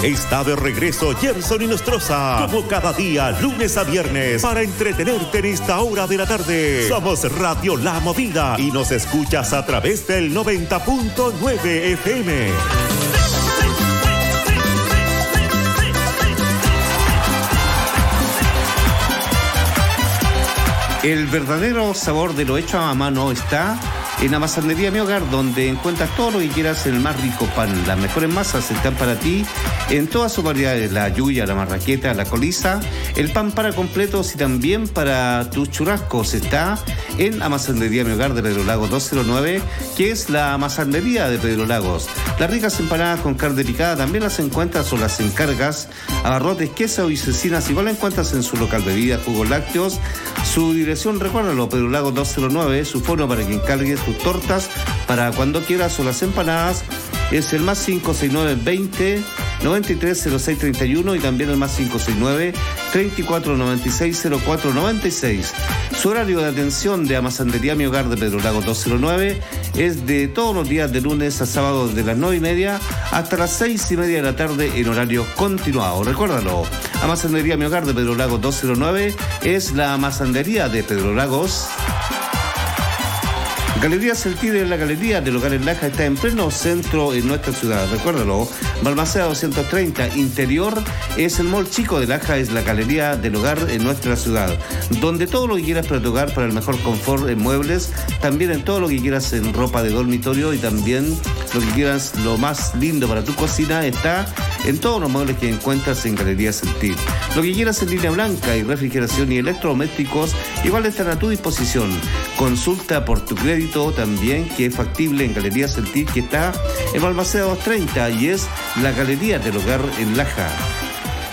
Está de regreso Gerson Inostroza, como cada día, lunes a viernes, para entretenerte en esta hora de la tarde. Somos Radio La Movida y nos escuchas a través del 90.9 FM. El verdadero sabor de lo hecho a mano está en la Masandería Mi Hogar, donde encuentras todo lo que quieras en el más rico pan. Las mejores masas están para ti en todas sus variedades: la yuya, la marraqueta, la coliza, el pan para completos y también para tus churrascos. Está en la Masandería Mi Hogar de Pedro Lagos 209, que es la Masandería de Pedro Lagos. Las ricas empanadas con carne picada también las encuentras o las encargas. Abarrotes, queso y cecinas igual encuentras en su local bebidas, jugos lácteos. Su dirección, recuérdalo, Pedro Lagos 209, su fono para que encargues tus tortas para cuando quieras o las empanadas es el más 569-20 930631 y también el más 569-3496-0496. Su horario de atención de Amasandería Mi Hogar de Pedro Lagos 209 es de todos los días de lunes a sábado de las 9:30 hasta las 6:30 de la tarde en horario continuado. Recuérdalo, Amasandería Mi Hogar de Pedro Lagos 209 es la Amasandería de Pedro Lagos. Galerías El Tigre, la galería del hogar en Laja, está en pleno centro en nuestra ciudad. Recuérdalo, Balmaceda 230, interior es el mall chico de Laja, es la galería del hogar en nuestra ciudad, donde todo lo que quieras para tu hogar, para el mejor confort en muebles, también en todo lo que quieras en ropa de dormitorio y también lo que quieras, lo más lindo para tu cocina, está en todos los muebles que encuentras en Galerías El Tigre. Lo que quieras en línea blanca y refrigeración y electrodomésticos igual están a tu disposición. Consulta por tu crédito también, que es factible en Galerías El Tigre, que está en Balmaceda 230 y es la galería del hogar en Laja.